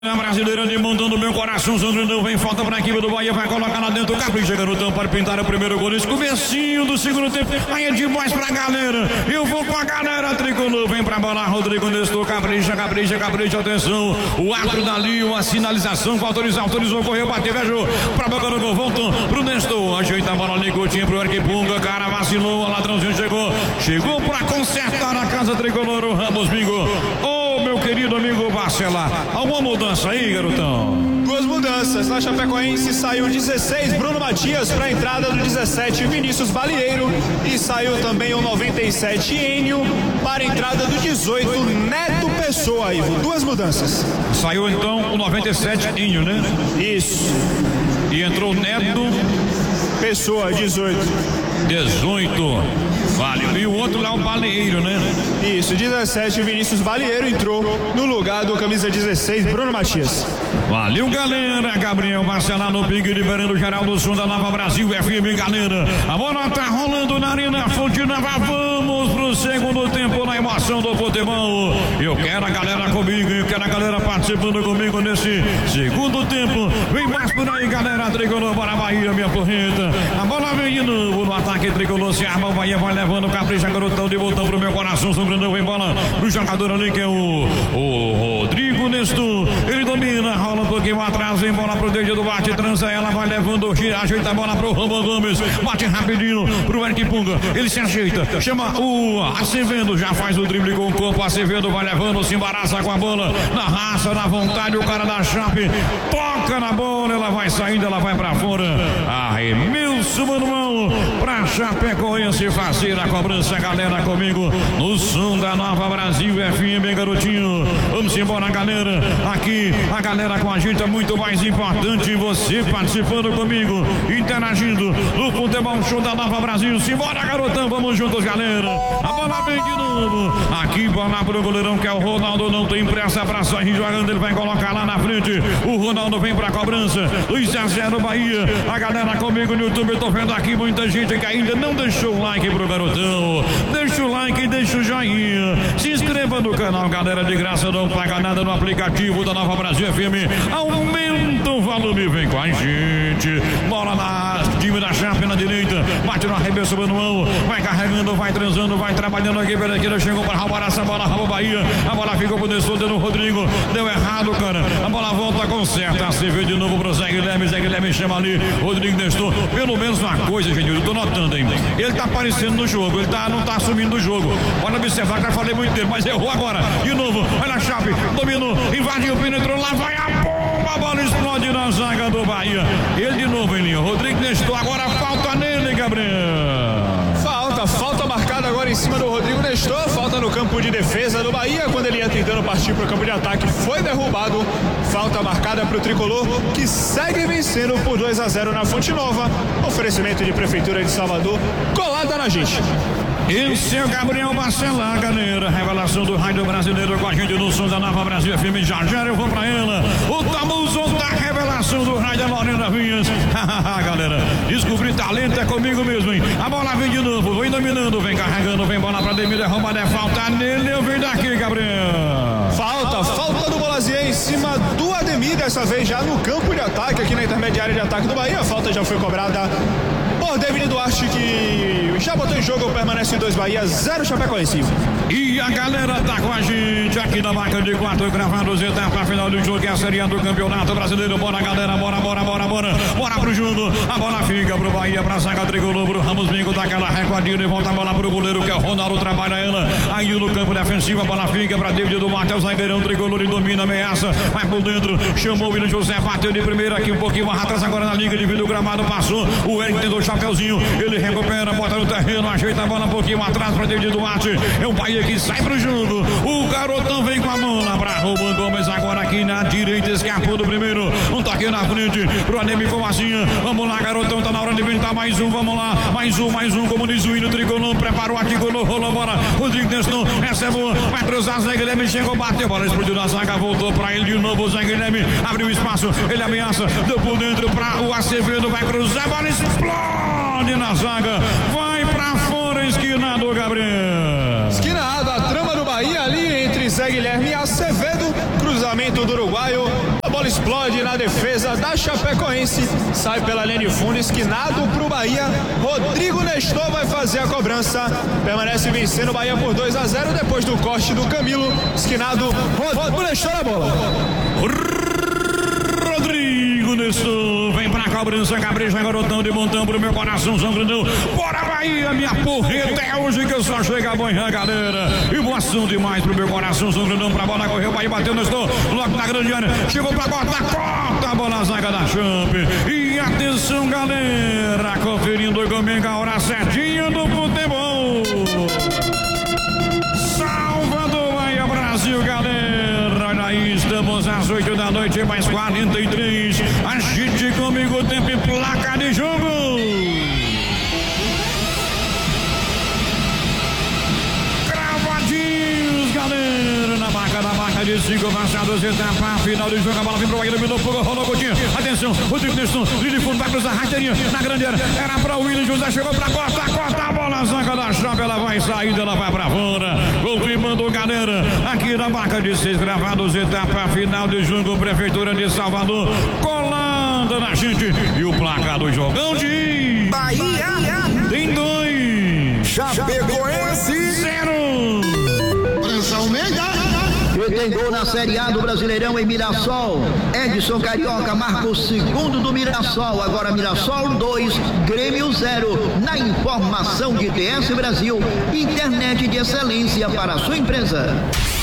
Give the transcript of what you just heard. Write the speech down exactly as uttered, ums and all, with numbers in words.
A brasileira de montando meu coração, sangrando, vem falta para a equipe do Bahia, vai colocar lá dentro, capricha, garotão, para pintar o primeiro gol, nesse comecinho do segundo tempo, aí é demais pra galera, eu vou com a galera, tricolor, vem pra bola, Rodrigo Nestor, capricha, capricha, capricha, atenção, o árbitro dali, uma sinalização, para autorizar, autorizou, correu, bateu, viajou, pra boca do gol, voltou pro Nestor, ajeita a bola ali, Coutinho pro Arquipunga, cara vacilou, o ladrãozinho chegou, chegou pra consertar a casa tricolor, o Ramos Bingo, ô meu querido amigo Barcelar, alguma mudança aí, garotão? Duas mudanças, na Chapecoense saiu dezesseis Bruno Matias para a entrada do dezessete Vinícius Balieiro e saiu também o noventa e sete Enio para a entrada do dezoito Neto Pessoa, Ivo. Duas mudanças. Saiu então o noventa e sete Enio, né? Isso. E entrou o Neto Pessoa, dezoito. dezoito. Vale. E o outro lá, o Balieiro, né? Isso, dezessete Vinícius Balieiro entrou no lugar do camisa dezesseis Bruno Matias. Valeu, galera. Gabriel Marcelar no pique, liberando o Geraldo Som da Nova Brasil F M, galera. A bola tá rolando na Arena Fonte Nova. Vamos pro segundo tempo na emoção do futebol. Eu quero a galera comigo, eu quero a galera participando comigo nesse segundo tempo. Vem mais por aí, galera. Tricolor para a Bahia, minha porreta. A bola vem de novo no ataque tricolor. Se arma, o Bahia vai levando, capricha, garotão, de voltão pro meu coração. São Grandão, vem bola pro jogador ali que é o, o Rodrigo Nestor. Ele domina, rola um pouquinho atrás, vem bola pro dedo do bate, transa ela, vai levando, gira, ajeita a bola pro Ramon Gomes, bate rapidinho pro Arquipunga, ele se ajeita, chama o Acevedo, já faz o drible com o corpo, Acevedo vai levando, se embaraça com a bola, na raça, na vontade, o cara da Chape toca na bola, ela vai saindo, ela vai pra fora, arremesso manual pra Chapecoense fazer a cobrança, galera comigo, no som da Nova Brasil F M, garotinho, vamos embora, galera, aqui a galera com a gente é muito mais importante, você participando comigo, interagindo no futebol show da Nova Brasil. Simbora, garotão, vamos juntos, galera. A bola vem de novo. Aqui, bola pro goleirão que é o Ronaldo, não tem pressa pra sair jogando, ele vai colocar lá na frente. O Ronaldo vem pra cobrança. dois a zero Bahia. A galera comigo no YouTube, eu tô vendo aqui muita gente que ainda não deixou o like pro garotão. Deixa o like e deixa o joinha. Se inscreva no canal, galera, de graça, não paga nada no aplicativo da Nova Brasil F M. Aumenta o volume, vem com a gente. Bola na time da Chape na direita, bate no arremesso manual, vai carregando, vai transando, vai trabalhando aqui pela esquerda, chegou para roubar essa bola, roubou Bahia, a bola ficou pro Nestor, deu no Rodrigo, deu errado, cara, a bola volta, conserta, se vê de novo pro Zé Guilherme, Zé Guilherme chama ali, Rodrigo Nestor, pelo menos uma coisa, gente, eu tô notando, hein, ele tá aparecendo no jogo, ele tá, não tá assumindo o jogo, pode observar que eu falei muito dele, mas errou agora, de novo, olha a Chape, dominou, invadiu, penetrou, lá vai a bomba, a bola explode na zaga do Bahia, ele de novo, hein, Rodrigo Nestor, agora falta nele, Gabriel. Falta, falta marcada agora em cima do Rodrigo Nestor, falta no campo de defesa do Bahia, quando ele ia tentando partir para o campo de ataque, foi derrubado, falta marcada para o tricolor, que segue vencendo por dois a zero na Fonte Nova, oferecimento de Prefeitura de Salvador, colada na gente. Esse é o Gabriel Barcelar, galera, revelação do rádio brasileiro com a gente no som da Nova Brasil F M, já já eu vou pra ela, o Tamuso da revelação do rádio Lorena Vinhas, galera, descobrir talento é comigo mesmo, hein, a bola vem de novo, vem dominando, vem carregando, vem bola pra Demir, derruba, é falta nele, eu venho daqui, Gabriel. Falta, falta do Bolazier em cima do Ademir, dessa vez já no campo de ataque, aqui na intermediária de ataque do Bahia, a falta já foi cobrada por David Duarte, que já botou em jogo, permanece em dois Bahia, zero Chapecoense. E a galera tá com a gente aqui na marca de quatro gravados, etapa final do jogo, que é a Série A do Campeonato Brasileiro. Bora, galera, bora, bora, bora, bora, bora pro jogo. A bola fica pro Bahia, pra zaga tricolor, pro Ramos Bingo, dá aquela recuadinha e volta a bola pro goleiro, que é o Ronaldo, trabalha ela. Aí no campo defensivo, a bola fica pra David Duarte, é o zagueirão tricolor, e domina, ameaça, vai por dentro, chamou o William José, bateu de primeira aqui um pouquinho mais atrás, agora na liga de vidro, o gramado passou, o Eric tentou o chapeuzinho, ele recupera, bota no terreno, ajeita a bola um pouquinho atrás pra David Duarte, é o Bahia que sai pro jogo, o garotão vem com a bola pra Romão Gomes, agora aqui na direita, escapou do primeiro, um toque na frente, pro Ademir Comassinha, vamos lá, garotão, tá na hora de inventar mais um, vamos lá, mais um, mais um, como diz o hino tricolor, preparou, articulou, rolou, bora, Rodrigo Nestor, essa é boa, vai cruzar, Zé Guilherme chegou, bateu, bola explodiu na zaga, voltou pra ele de novo, Zé Guilherme, abriu espaço, ele ameaça, deu por dentro pra o Acevedo, vai cruzar, bola explode na zaga, vai pra fora, esquinado, Gabriel. Esquinado, a trama do Bahia ali entre Zé Guilherme e Acevedo, cruzamento do uruguaio, bola explode na defesa da Chapecoense, sai pela linha de fundo, esquinado pro Bahia. Rodrigo Nestor vai fazer a cobrança, permanece vencendo o Bahia por dois a zero depois do corte do Camilo. Esquinado, Rodrigo Nestor a bola. Rodrigo Nestor vem pra cobrança, capricha, garotão de montão pro meu coração, São Grandão. Bora Bahia, minha porreta, é hoje que eu só chego a banhar, galera. E boação demais pro meu coração, São Grandão, pra bola, correu, Bahia bateu, Nestor, logo na grande área, chegou pra cortar, corta a bola, a zaga da Champ. E atenção, galera, conferindo comigo a hora certinha do futebol. Salvador, Bahia, Brasil, galera, olha aí, estamos às oito da noite, mais quarenta e três, agite comigo o tempo e placa de jogo. Cravadinhos, galera, na marca, na marca de cinco passados, etapa final do jogo, a bola vem pro Bahia, dominou, fogo, rolou, Coutinho, atenção, Rodrigo Nestor, linha de fundo, vai cruzar, rasteirinha, na grande área, era pra William José, chegou pra corta, corta a bola, a zaga da Chave, ela vai saindo, ela vai pra fora, confirmando, galera, aqui na marca de seis gravados, etapa final do jogo, Prefeitura de Salvador, colando na gente, e o placar do jogão de Bahia tem dois, Chapecoense zero. Pressão Mega. E tem gol na Série A do Brasileirão em Mirassol. Edson Carioca marca o segundo do Mirassol. Agora Mirassol dois, Grêmio zero. Na informação de T S Brasil, internet de excelência para a sua empresa.